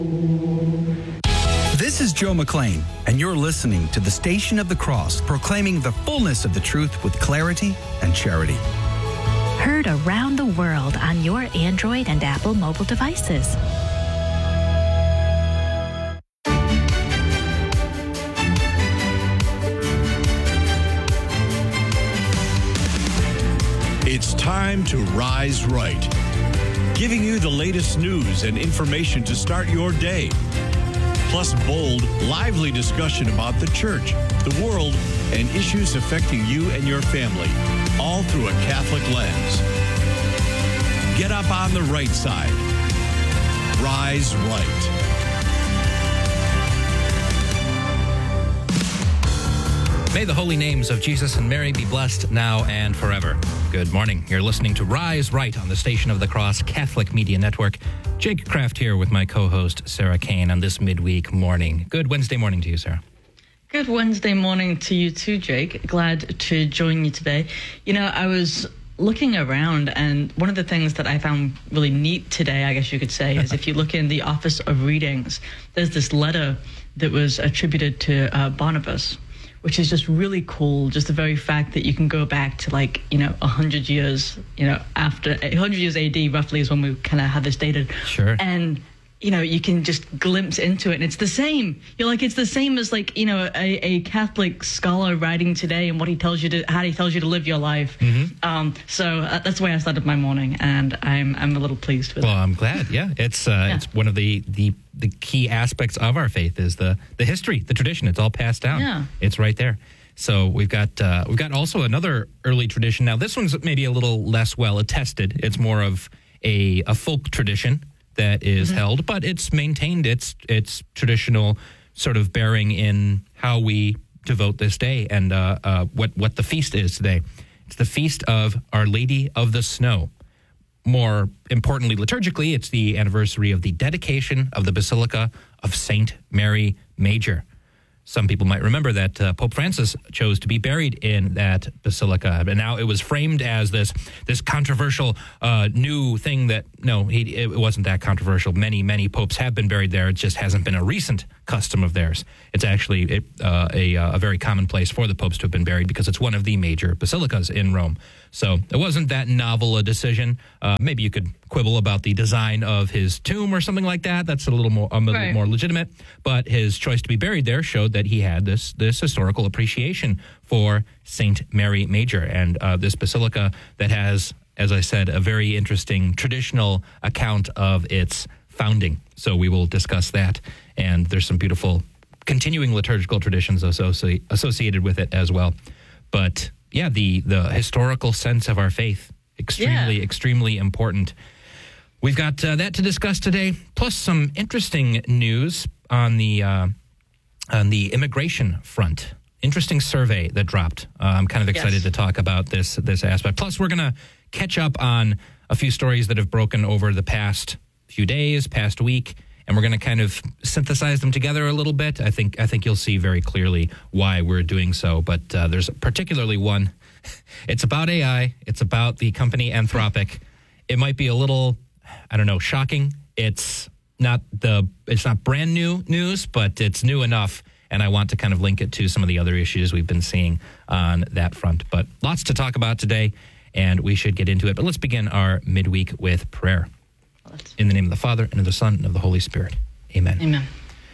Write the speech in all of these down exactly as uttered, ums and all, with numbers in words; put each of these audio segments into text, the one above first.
This is Joe McLean, and you're listening to the Station of the Cross, proclaiming the fullness of the truth with clarity and charity. Heard around the world on your Android and Apple mobile devices. It's time to Rise Right, giving you the latest news and information to start your day. Plus bold, lively discussion about the church, the world, and issues affecting you and your family, all through a Catholic lens. Get up on the right side. Rise Right. May the holy names of Jesus and Mary be blessed now and forever. Good morning. You're listening to Rise Right on the Station of the Cross Catholic Media Network. Jake Kraft here with my co-host, Sarah Kane, on this midweek morning. Good Wednesday morning to you, Sarah. Good Wednesday morning to you too, Jake. Glad to join you today. You know, I was looking around, and one of the things that I found really neat today, I guess you could say, is if you look in the Office of Readings, there's this letter that was attributed to uh, Barnabas, which is just really cool. Just the very fact that you can go back to, like, you know, one hundred years, you know, after one hundred years A D roughly is when we kind of had this dated. Sure. And, you know, you can just glimpse into it, and it's the same. You're like, it's the same as, like, you know, a, a Catholic scholar writing today and what he tells you to, how he tells you to live your life. Mm-hmm. Um, so uh, that's the way I started my morning, and I'm I'm a little pleased with well, it. Well, I'm glad. Yeah, it's uh, yeah. it's one of the, the the key aspects of our faith is the the history, the tradition. It's all passed down. Yeah. It's right there. So we've got uh, we've got also another early tradition. Now this one's maybe a little less well attested. It's more of a a folk tradition that is mm-hmm. held, but it's maintained its its traditional sort of bearing in how we devote this day and uh, uh, what what the feast is today. It's the feast of Our Lady of the Snow. More importantly, liturgically, it's the anniversary of the dedication of the Basilica of Saint Mary Major. Some people might remember that uh, Pope Francis chose to be buried in that basilica, and now it was framed as this this controversial uh, new thing that, no, he, it wasn't that controversial. Many, many popes have been buried there. It just hasn't been a recent custom of theirs. It's actually it, uh, a, a very common place for the popes to have been buried because it's one of the major basilicas in Rome. So it wasn't that novel a decision. Uh, maybe you could quibble about the design of his tomb or something like that. That's a little more a little right. more legitimate. But his choice to be buried there showed that he had this this historical appreciation for Saint Mary Major and uh, this basilica that has, as I said, a very interesting traditional account of its founding. So we will discuss that. And there's some beautiful continuing liturgical traditions associ- associated with it as well. But yeah, the, the historical sense of our faith, extremely, yeah. extremely important. We've got uh, that to discuss today, plus some interesting news on the uh, on the immigration front. Interesting survey that dropped. Uh, I'm kind of excited yes. to talk about this this aspect. Plus, we're going to catch up on a few stories that have broken over the past few days, past week, and we're going to kind of synthesize them together a little bit. I think I think you'll see very clearly why we're doing so. But uh, there's particularly one. It's about A I. It's about the company Anthropic. It might be a little, I don't know, shocking. It's not the it's not brand new news, but it's new enough. And I want to kind of link it to some of the other issues we've been seeing on that front. But lots to talk about today, and we should get into it. But let's begin our midweek with prayer. In the name of the Father, and of the Son, and of the Holy Spirit. Amen. Amen.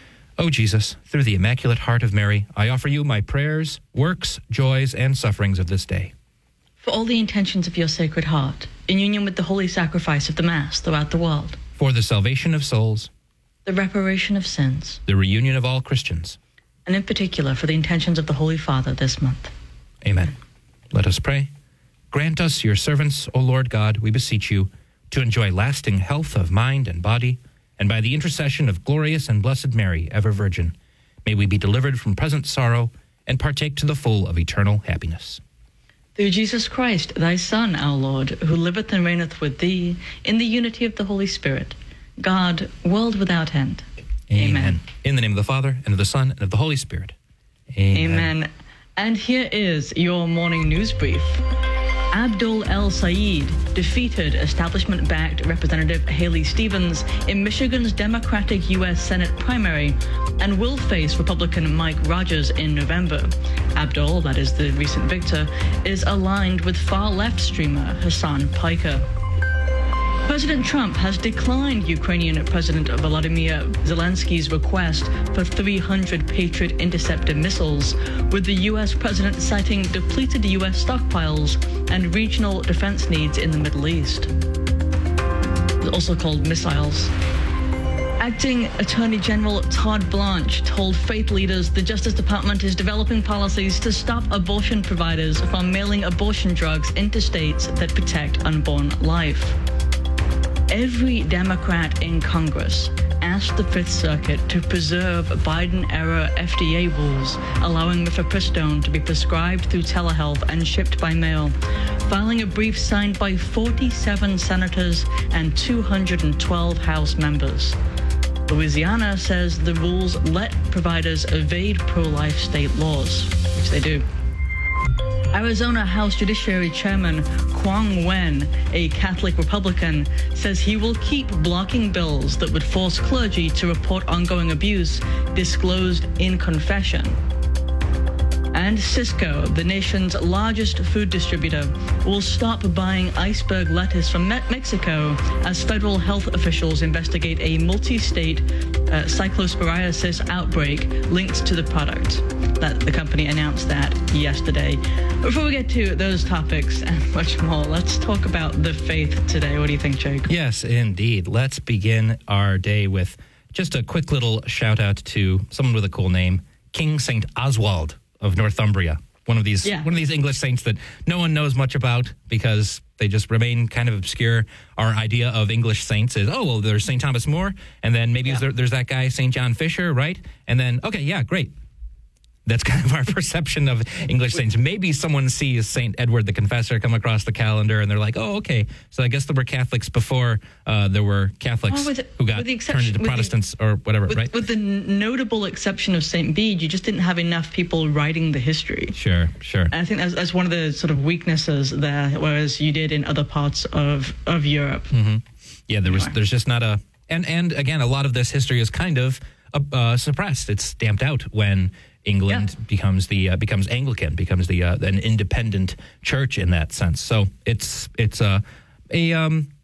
O Jesus, through the Immaculate Heart of Mary, I offer you my prayers, works, joys, and sufferings of this day. For all the intentions of your Sacred Heart, in union with the holy sacrifice of the Mass throughout the world. For the salvation of souls. The reparation of sins. The reunion of all Christians. And in particular for the intentions of the Holy Father this month. Amen. Let us pray. Grant us, your servants, O Lord God, we beseech you, to enjoy lasting health of mind and body, and by the intercession of glorious and blessed Mary, ever Virgin, may we be delivered from present sorrow and partake to the full of eternal happiness. Through Jesus Christ, thy Son, our Lord, who liveth and reigneth with thee, in the unity of the Holy Spirit, God, world without end. Amen. Amen. In the name of the Father, and of the Son, and of the Holy Spirit. Amen. Amen. And here is your morning news brief. Abdul El Sayed defeated establishment-backed Representative Haley Stevens in Michigan's Democratic U S Senate primary and will face Republican Mike Rogers in November. Abdul, that is the recent victor, is aligned with far-left streamer Hassan Piker. President Trump has declined Ukrainian President Volodymyr Zelensky's request for three hundred Patriot interceptor missiles, with the U S president citing depleted U S stockpiles and regional defense needs in the Middle East. It's also called missiles. Acting Attorney General Todd Blanche told faith leaders the Justice Department is developing policies to stop abortion providers from mailing abortion drugs into states that protect unborn life. Every Democrat in Congress asked the Fifth Circuit to preserve Biden-era F D A rules, allowing mifepristone to be prescribed through telehealth and shipped by mail, filing a brief signed by forty-seven senators and two hundred twelve House members. Louisiana says the rules let providers evade pro-life state laws, which they do. Arizona House Judiciary Chairman Quang Nguyen, a Catholic Republican, says he will keep blocking bills that would force clergy to report ongoing abuse disclosed in confession. And Cisco, the nation's largest food distributor, will stop buying iceberg lettuce from Me- Mexico as federal health officials investigate a multi-state uh, cyclosporiasis outbreak linked to the product. That the company announced that yesterday. Before we get to those topics and much more, let's talk about the faith today. What do you think, Jake? Yes, indeed. Let's begin our day with just a quick little shout out to someone with a cool name, King Saint Oswald of Northumbria. One of these yeah. one of these English saints that no one knows much about because they just remain kind of obscure. Our idea of English saints is, oh, well, there's Saint Thomas More, and then maybe yeah. there, there's that guy, Saint John Fisher, right? And then, okay, yeah, great. That's kind of our perception of English saints. Maybe someone sees Saint Edward the Confessor come across the calendar and they're like, oh, okay. So I guess there were Catholics before uh, there were Catholics oh, with, who got with the turned into with Protestants the, or whatever, with, right? With the notable exception of Saint Bede, you just didn't have enough people writing the history. Sure, sure. And I think that's, that's one of the sort of weaknesses there, whereas you did in other parts of, of Europe. Mm-hmm. Yeah, there was. There's just not a... And, and again, a lot of this history is kind of uh, uh, suppressed. It's stamped out when England yeah. becomes the uh, becomes Anglican, becomes the uh, an independent church in that sense. So it's it's uh, a um,